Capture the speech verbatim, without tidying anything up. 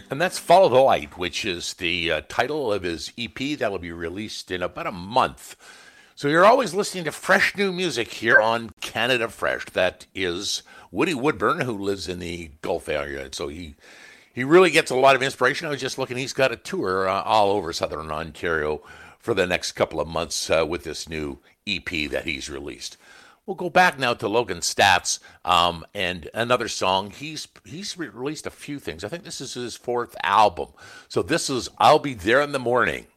And that's Follow the Light, which is the uh, title of his E P that'll be released in about a month. So you're always listening to fresh new music here on Canada Fresh. That is Woody Woodburn, who lives in the Gulf area. So he he really gets a lot of inspiration. I was just looking; he's got a tour uh, all over southern Ontario for the next couple of months uh, with this new E P that he's released. We'll go back now to Logan Stats um, and another song. He's he's released a few things. I think this is his fourth album. So this is "I'll Be There in the Morning."